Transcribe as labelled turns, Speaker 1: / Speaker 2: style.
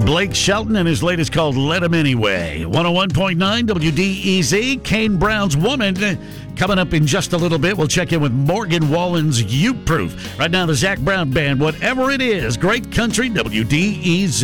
Speaker 1: Blake Shelton and his latest called Let 'Em Anyway. 101.9 WDEZ. Kane Brown's Woman. Coming up in just a little bit, we'll check in with Morgan Wallen's You Proof. Right now, the Zach Brown Band, Whatever It Is. Great country, WDEZ.